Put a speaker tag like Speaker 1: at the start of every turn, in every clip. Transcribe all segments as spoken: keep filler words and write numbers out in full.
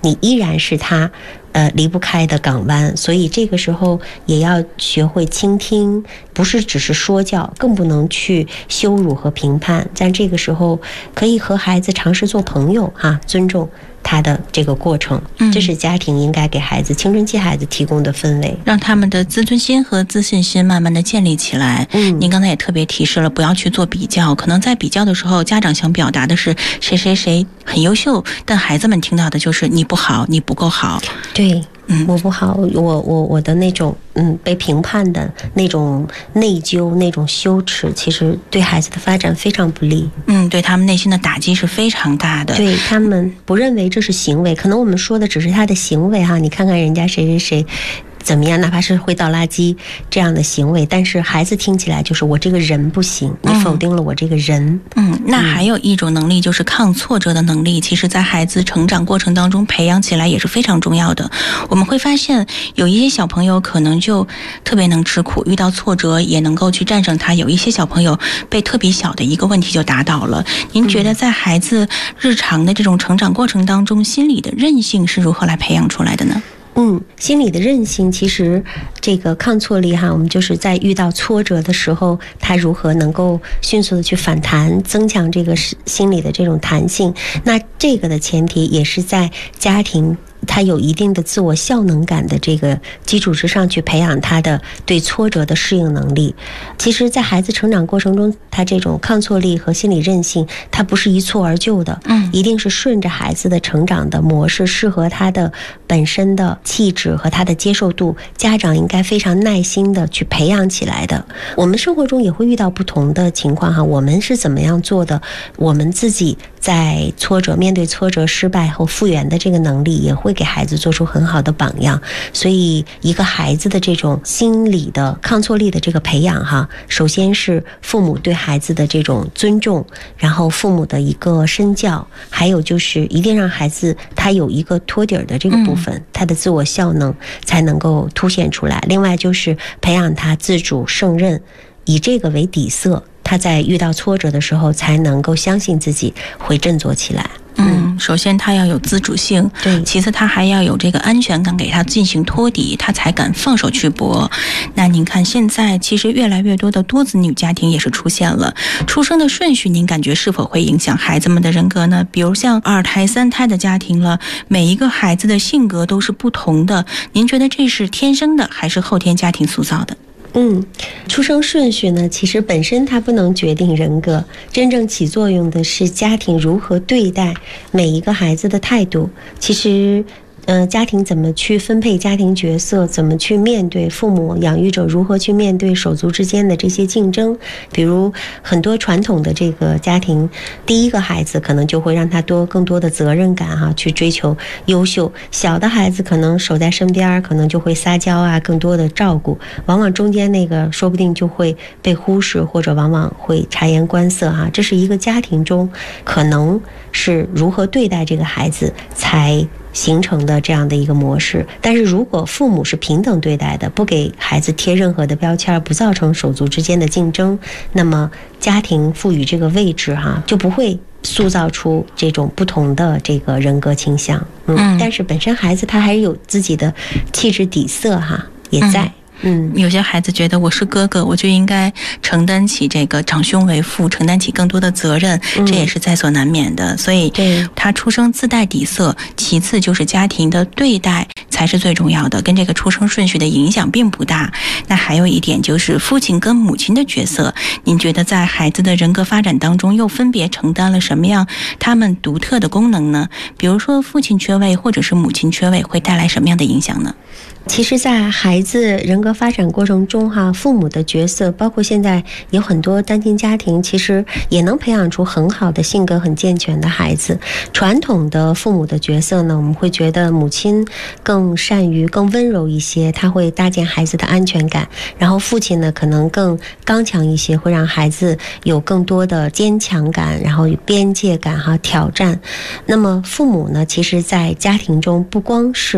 Speaker 1: 你依然是他呃离不开的港湾。所以这个时候也要学会倾听，不是只是说教，更不能去羞辱和评判。在这个时候可以和孩子尝试做朋友哈，尊重他的这个过程，这是家庭应该给孩子、青春期孩子提供的氛围，
Speaker 2: 让他们的自尊心和自信心慢慢的建立起来。嗯，您刚才也特别提示了，不要去做比较，可能在比较的时候，家长想表达的是谁谁谁很优秀，但孩子们听到的就是你不好，你不够好。
Speaker 1: 对。嗯，我不好，我我我的那种嗯被评判的那种内疚、那种羞耻，其实对孩子的发展非常不利。
Speaker 2: 嗯，对他们内心的打击是非常大的。
Speaker 1: 对，他们不认为这是行为，可能我们说的只是他的行为哈。你看看人家谁谁谁怎么样，哪怕是会倒垃圾这样的行为，但是孩子听起来就是我这个人不行，你否定了我这个人。
Speaker 2: 嗯，那还有一种能力就是抗挫折的能力，其实在孩子成长过程当中培养起来也是非常重要的。我们会发现有一些小朋友可能就特别能吃苦，遇到挫折也能够去战胜它，有一些小朋友被特别小的一个问题就打倒了。您觉得在孩子日常的这种成长过程当中，心理的韧性是如何来培养出来的呢？
Speaker 1: 嗯，心理的韧性，其实这个抗挫力哈，我们就是在遇到挫折的时候，他如何能够迅速的去反弹，增强这个心理的这种弹性。那这个的前提也是在家庭他有一定的自我效能感的这个基础之上去培养他的对挫折的适应能力。其实在孩子成长过程中，他这种抗挫力和心理韧性，他不是一蹴而就的，嗯，一定是顺着孩子的成长的模式，适合他的本身的气质和他的接受度，家长应该非常耐心的去培养起来的。我们生活中也会遇到不同的情况哈，我们是怎么样做的，我们自己在挫折面对挫折失败后复原的这个能力，也会给孩子做出很好的榜样。所以一个孩子的这种心理的抗挫力的这个培养哈，首先是父母对孩子的这种尊重，然后父母的一个身教，还有就是一定让孩子他有一个托底儿的这个部分，嗯，他的自我效能才能够凸显出来。另外就是培养他自主胜任，以这个为底色，他在遇到挫折的时候才能够相信自己会振作起来。
Speaker 2: 嗯，首先他要有自主性，
Speaker 1: 对，
Speaker 2: 其次他还要有这个安全感，给他进行托底，他才敢放手去搏。那您看现在其实越来越多的多子女家庭也是出现了，出生的顺序您感觉是否会影响孩子们的人格呢？比如像二胎三胎的家庭了，每一个孩子的性格都是不同的，您觉得这是天生的还是后天家庭塑造的？
Speaker 1: 嗯，出生顺序呢，其实本身它不能决定人格，真正起作用的是家庭如何对待每一个孩子的态度。其实呃，家庭怎么去分配家庭角色，怎么去面对父母养育者如何去面对手足之间的这些竞争。比如很多传统的这个家庭，第一个孩子可能就会让他多更多的责任感哈，去追求优秀。小的孩子可能守在身边，可能就会撒娇啊，更多的照顾。往往中间那个说不定就会被忽视，或者往往会察言观色哈。这是一个家庭中可能是如何对待这个孩子才形成的这样的一个模式。但是如果父母是平等对待的，不给孩子贴任何的标签，不造成手足之间的竞争，那么家庭赋予这个位置哈，就不会塑造出这种不同的这个人格倾向。嗯，嗯但是本身孩子他还是有自己的气质底色哈，也在。嗯
Speaker 2: 嗯，有些孩子觉得我是哥哥，我就应该承担起这个长兄为父，承担起更多的责任，这也是在所难免的。嗯、所以，他出生自带底色，其次就是家庭的对待才是最重要的，跟这个出生顺序的影响并不大。那还有一点就是父亲跟母亲的角色，您觉得在孩子的人格发展当中又分别承担了什么样他们独特的功能呢？比如说父亲缺位或者是母亲缺位会带来什么样的影响呢？
Speaker 1: 其实在孩子人格发展过程中哈，父母的角色，包括现在有很多单亲家庭，其实也能培养出很好的性格很健全的孩子。传统的父母的角色呢，我们会觉得母亲更善于更温柔一些，他会搭建孩子的安全感，然后父亲呢可能更刚强一些，会让孩子有更多的坚强感，然后有边界感哈，挑战。那么父母呢，其实在家庭中不光是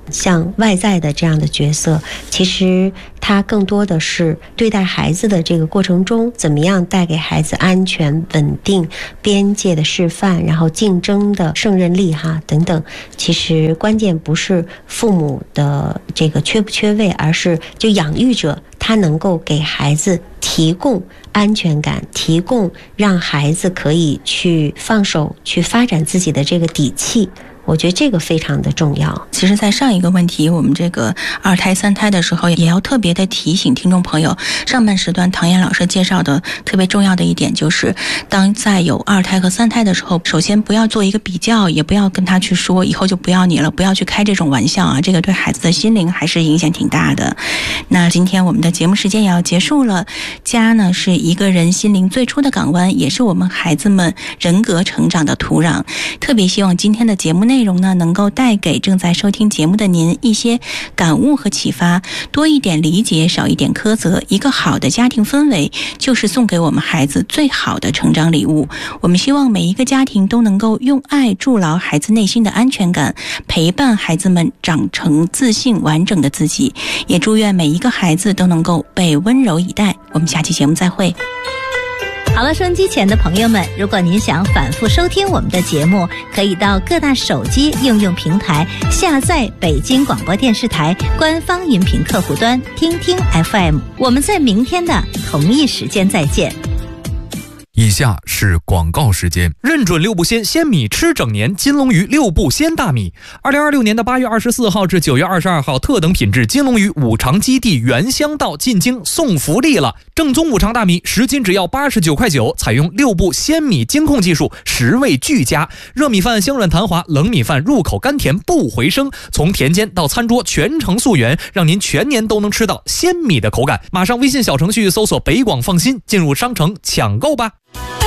Speaker 1: 像外在的这样的角色，其实它更多的是对待孩子的这个过程中，怎么样带给孩子安全、稳定、边界的示范，然后竞争的胜任力哈等等。其实关键不是父母的这个缺不缺位，而是就养育者他能够给孩子提供安全感，提供让孩子可以去放手去发展自己的这个底气。我觉得这个非常的重要。
Speaker 2: 其实在上一个问题我们这个二胎三胎的时候，也要特别的提醒听众朋友，上半时段唐嫣老师介绍的特别重要的一点就是，当在有二胎和三胎的时候，首先不要做一个比较，也不要跟他去说以后就不要你了，不要去开这种玩笑啊，这个对孩子的心灵还是影响挺大的。那今天我们的节目时间也要结束了。家呢是一个人心灵最初的港湾，也是我们孩子们人格成长的土壤。特别希望今天的节目内容呢，能够带给正在收听节目的您一些感悟和启发，多一点理解，少一点苛责。一个好的家庭氛围，就是送给我们孩子最好的成长礼物。我们希望每一个家庭都能够用爱筑牢孩子内心的安全感，陪伴孩子们长成自信完整的自己。也祝愿每一个孩子都能够被温柔以待。我们下期节目再会。
Speaker 3: 好了，收音机前的朋友们，如果您想反复收听我们的节目，可以到各大手机应用平台下载北京广播电视台官方音频客户端听听 F M。 我们在明天的同一时间再见。
Speaker 4: 以下是广告时间。认准六步鲜鲜米，吃整年。金龙鱼六步鲜大米，二零二六年的八月二十四号至九月二十二号，特等品质金龙鱼五常基地原乡道进京送福利了。正宗五常大米十斤只要八十九块九，采用六步鲜米精控技术，食味俱佳。热米饭香软弹滑，冷米饭入口甘甜不回生。从田间到餐桌全程溯源，让您全年都能吃到鲜米的口感。马上微信小程序搜索北广放心，进入商城抢购吧。